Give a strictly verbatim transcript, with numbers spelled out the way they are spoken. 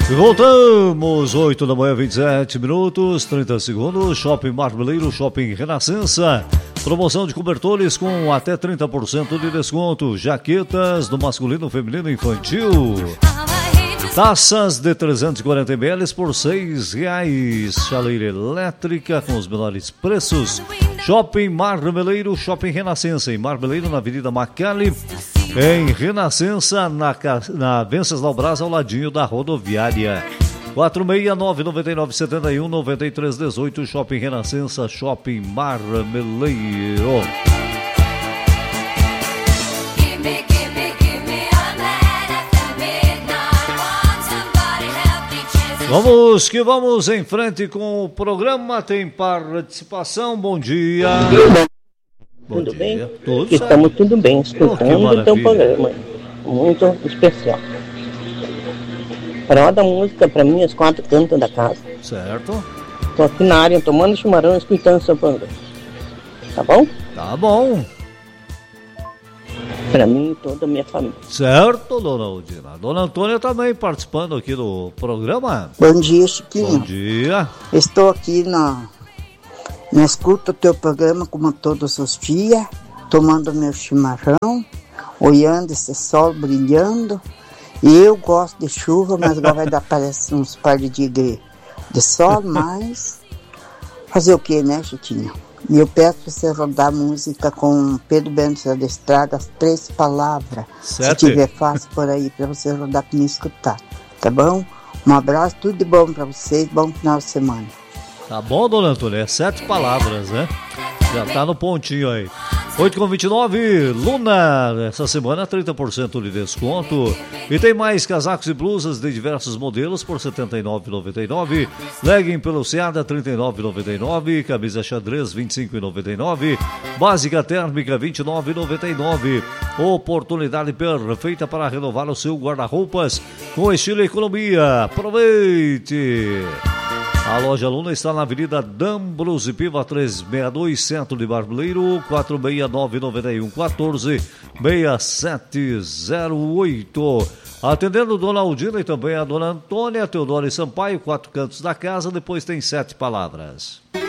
E voltamos, oito da manhã, vinte e sete minutos, trinta segundos. Shopping Marmeleiro, Shopping Renascença. Promoção de cobertores com até trinta por cento de desconto. Jaquetas do masculino, feminino e infantil. Taças de trezentos e quarenta mililitros por seis reais. Chaleira elétrica com os menores preços. Shopping Marmeleiro, Shopping Renascença. Em Marmeleiro, na Avenida Macali. Em Renascença, na, na Venceslau Braz, ao ladinho da rodoviária. quatro seis nove nove nove sete um nove três um oito. Shopping Renascença, Shopping Marmeleiro. Vamos que vamos em frente com o programa. Tem participação. Bom dia. Bom tudo dia. bem? Tudo Estamos certo. tudo bem, escutando Oh, o teu programa. Muito especial. Roda a música para mim, os quatro cantos da casa. Certo. Estou aqui na área tomando chimarrão, escutando o seu programa. Tá bom? Tá bom. Para mim e toda a minha família. Certo, dona Aldina. Dona Antônia também participando aqui do programa. Bom dia, Chiquinho. Bom dia. Estou aqui na, na escuta do teu programa como todos os dias, tomando meu chimarrão, olhando esse sol brilhando. E eu gosto de chuva, mas agora vai dar parece uns par de dias de, de sol, mas fazer o que, né, Chiquinho? E eu peço para você rodar música com Pedro Bento da Estrada, as três palavras. Certo. Se tiver fácil por aí, para você rodar para me escutar. Tá bom? Um abraço, tudo de bom para vocês, bom final de semana. Tá bom, dona Antônia? É sete palavras, né? Já tá no pontinho aí. oito com vinte e nove, Luna, essa semana trinta por cento de desconto. E tem mais casacos e blusas de diversos modelos por setenta e nove reais e noventa e nove centavos. Legging peluciada trinta e nove reais e noventa e nove centavos. Camisa xadrez vinte e cinco reais e noventa e nove centavos. Básica térmica vinte e nove reais e noventa e nove centavos. Oportunidade perfeita para renovar o seu guarda-roupas com estilo e economia. Aproveite! A loja Luna está na Avenida D'Ambrosio Piva trezentos e sessenta e dois, Centro de Marmeleiro, quatro seis nove nove um um quatro seis sete zero oito. Atendendo Dona Aldina e também a Dona Antônia, Teodoro e Sampaio, quatro cantos da casa, depois tem sete palavras.